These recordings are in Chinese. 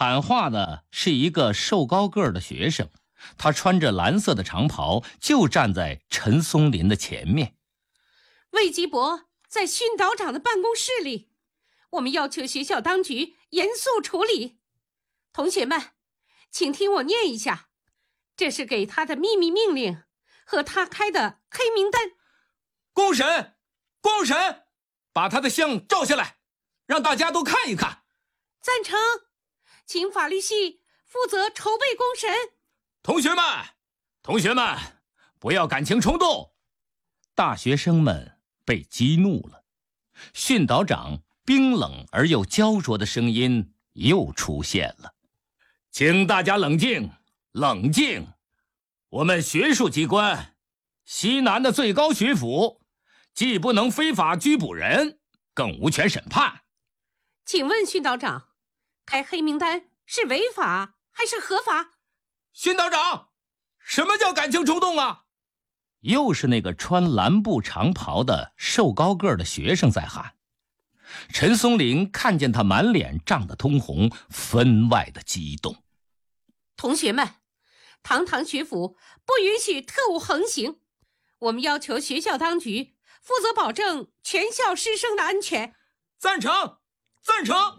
喊话的是一个瘦高个儿的学生，他穿着蓝色的长袍，就站在陈松林的前面。 魏吉伯在训导长的办公室里，我们要求学校当局严肃处理。同学们，请听我念一下，这是给他的秘密命令和他开的黑名单。 公审，公审，把他的相照下来，让大家都看一看。 赞成，请法律系负责筹备公审。 同学们，不要感情冲动。 大学生们被激怒了，训导长冰冷而又焦灼的声音又出现了： 请大家冷静，冷静。我们学术机关，西南的最高学府，既不能非法拘捕人，更无权审判。 请问训导长，开黑名单是违法还是合法？ 训导长，什么叫感情冲动啊？ 又是那个穿蓝布长袍的瘦高个儿的学生在喊。陈松林看见他满脸涨得通红，分外的激动。 同学们，堂堂学府不允许特务横行，我们要求学校当局负责保证全校师生的安全。 赞成，赞成。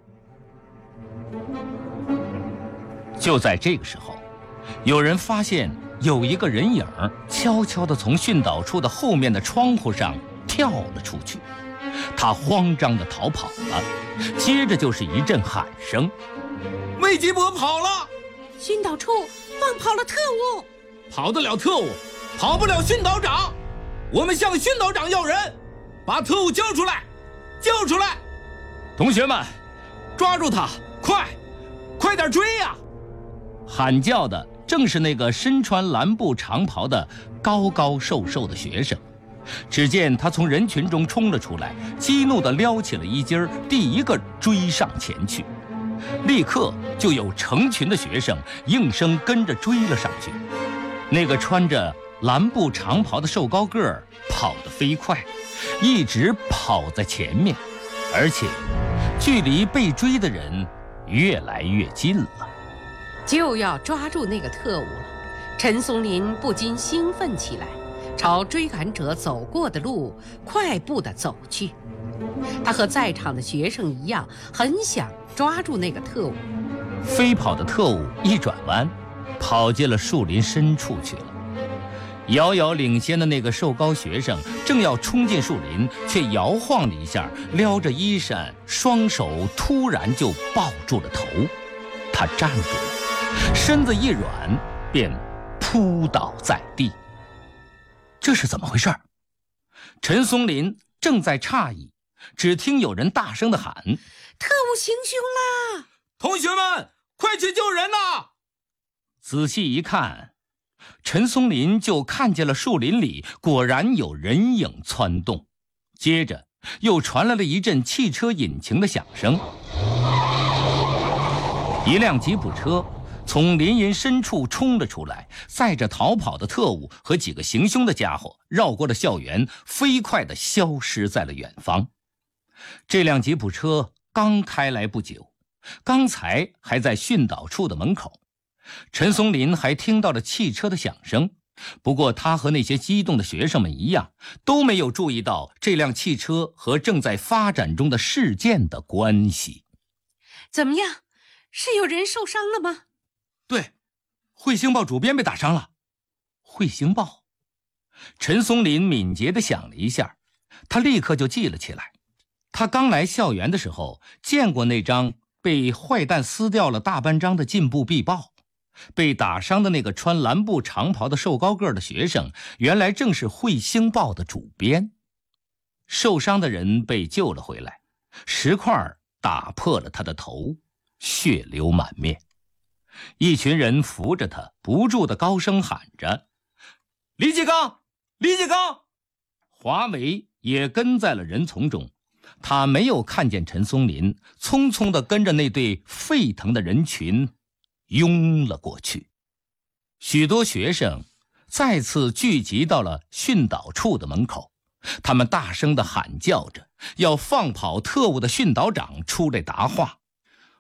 就在这个时候，有人发现有一个人影悄悄地从训导处的后面的窗户上跳了出去，他慌张地逃跑了，接着就是一阵喊声： 魏吉伯跑了！ 训导处放跑了特务！ 跑得了特务，跑不了训导长。我们向训导长要人，把特务交出来，交出来！同学们，抓住他，快点追呀！ 喊叫的正是那个身穿蓝布长袍的高高瘦瘦的学生。只见他从人群中冲了出来，激怒地撩起了衣襟，第一个追上前去。立刻就有成群的学生应声跟着追了上去。那个穿着蓝布长袍的瘦高个儿跑得飞快，一直跑在前面，而且距离被追的人越来越近了。 就要抓住那个特务了，陈松林不禁兴奋起来，朝追赶者走过的路快步地走去。他和在场的学生一样，很想抓住那个特务。 飞跑的特务一转弯，跑进了树林深处去了。遥遥领先的那个瘦高学生正要冲进树林，却摇晃了一下，撩着衣衫，双手突然就抱住了头。他站住了，身子一软，便扑倒在地。这是怎么回事？陈松林正在诧异，只听有人大声地喊： 特务行凶啦！ 同学们，快去救人呐！ 仔细一看，陈松林就看见了树林里果然有人影窜动，接着又传来了一阵汽车引擎的响声。一辆吉普车从林荫深处冲了出来，载着逃跑的特务和几个行凶的家伙，绕过了校园，飞快地消失在了远方。这辆吉普车刚开来不久，刚才还在训导处的门口。陈松林还听到了汽车的响声，不过他和那些激动的学生们一样，都没有注意到这辆汽车和正在发展中的事件的关系。 怎么样？是有人受伤了吗？ 对，《彗星报》主编被打伤了。彗星报？陈松林敏捷地想了一下，他立刻就记了起来。他刚来校园的时候，见过那张被坏蛋撕掉了大半张的进步壁报。被打伤的那个穿蓝布长袍的瘦高个的学生，原来正是《彗星报》的主编。受伤的人被救了回来，石块打破了他的头，血流满面。一群人扶着他，不住地高声喊着：李继刚，李继刚！华为也跟在了人丛中，他没有看见陈松林，匆匆地跟着那对沸腾的人群拥了过去。许多学生再次聚集到了训导处的门口，他们大声地喊叫着，要放跑特务的训导长出来答话。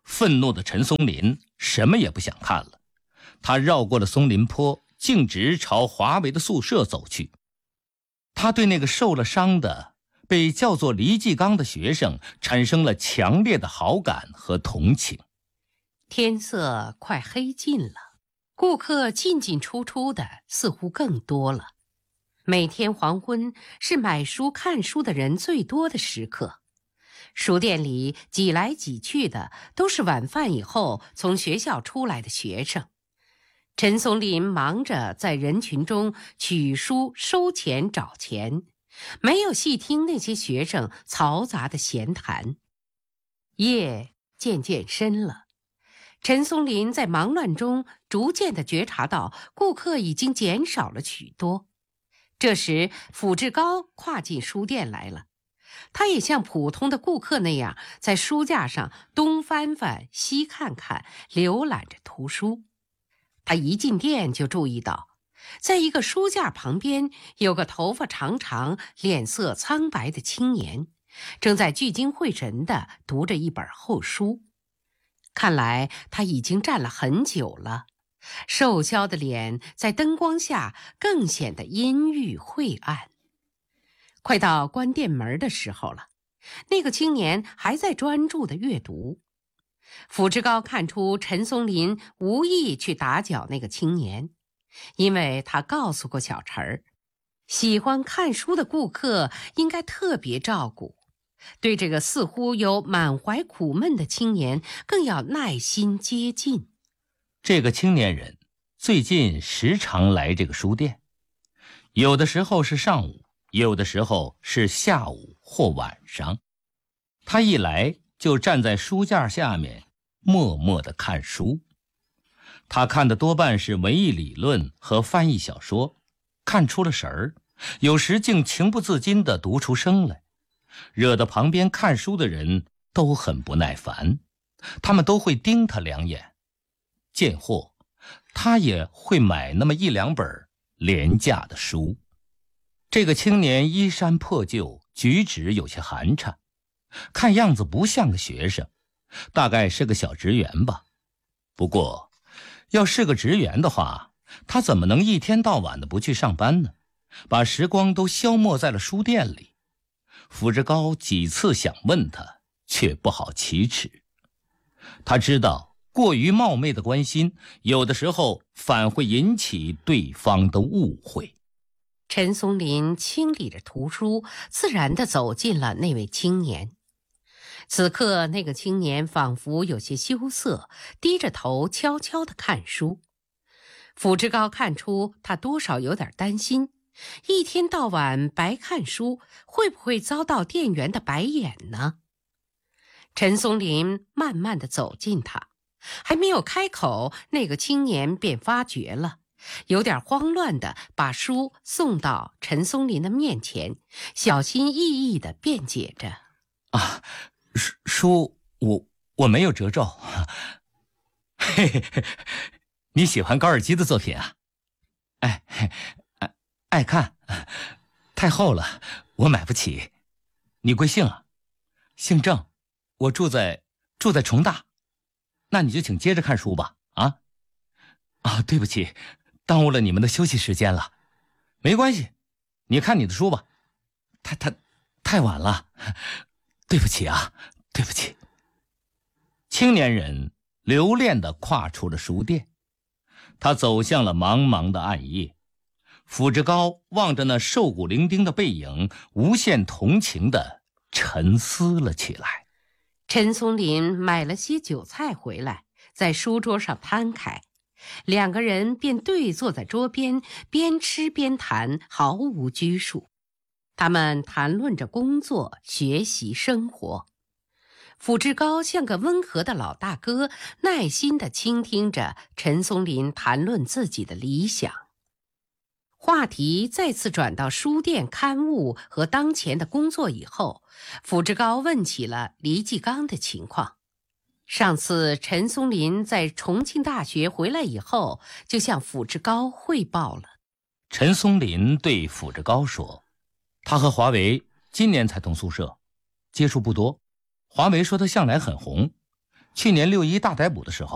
愤怒的陈松林什么也不想看了，他绕过了松林坡，径直朝华为的宿舍走去。他对那个受了伤的被叫做黎继刚的学生产生了强烈的好感和同情。 天色快黑尽了，顾客进进出出的似乎更多了。每天黄昏是买书看书的人最多的时刻，书店里挤来挤去的都是晚饭以后从学校出来的学生。陈松林忙着在人群中取书、收钱、找钱，没有细听那些学生嘈杂的闲谈。夜渐渐深了，陈松林在忙乱中逐渐地觉察到顾客已经减少了许多。这时傅志高跨进书店来了，他也像普通的顾客那样，在书架上东翻翻西看看，浏览着图书。他一进店就注意到，在一个书架旁边有个头发长长、脸色苍白的青年，正在聚精会神地读着一本厚书。看来他已经站了很久了，瘦削的脸在灯光下更显得阴郁晦暗。快到关店门的时候了，那个青年还在专注地阅读。傅志高看出陈松林无意去打搅那个青年，因为他告诉过小陈儿，喜欢看书的顾客应该特别照顾，对这个似乎有满怀苦闷的青年更要耐心接近。 这个青年人最近时常来这个书店，有的时候是上午，有的时候是下午或晚上。他一来就站在书架下面默默地看书。他看的多半是文艺理论和翻译小说，看出了神儿，有时竟情不自禁地读出声来，惹得旁边看书的人都很不耐烦，他们都会盯他两眼。见货，他也会买那么一两本廉价的书。这个青年衣衫破旧，举止有些寒碜，看样子不像个学生，大概是个小职员吧。不过要是个职员的话，他怎么能一天到晚的不去上班呢？把时光都消磨在了书店里。傅志高几次想问他，却不好启齿。他知道过于冒昧的关心，有的时候反会引起对方的误会。 陈松林清理着图书，自然地走进了那位青年。此刻那个青年仿佛有些羞涩，低着头悄悄地看书。傅志高看出他多少有点担心，一天到晚白看书，会不会遭到店员的白眼呢？陈松林慢慢地走近他，还没有开口，那个青年便发觉了，有点慌乱地把书送到陈松林的面前，小心翼翼地辩解着：“ 啊，书我没有褶皱。嘿嘿，你喜欢高尔基的作品啊？爱看，太厚了，我买不起。你贵姓啊？姓郑，我住在重大。那你就请接着看书吧。对不起，耽误了你们的休息时间了。没关系，你看你的书吧。太晚了，对不起啊，对不起。青年人留恋地跨出了书店，他走向了茫茫的暗夜。傅志高望着那瘦骨伶仃的背影，无限同情地沉思了起来。 陈松林买了些酒菜回来，在书桌上摊开，两个人便对坐在桌边，边吃边谈，毫无拘束。他们谈论着工作、学习、生活。傅志高像个温和的老大哥，耐心地倾听着陈松林谈论自己的理想。话题再次转到书店刊物和当前的工作以后，傅志高问起了黎继刚的情况。上次陈松林在重庆大学回来以后，就向傅志高汇报了。 陈松林对傅志高说，他和华为今年才同宿舍，接触不多。华为说他向来很红， 去年6·1大逮捕的时候，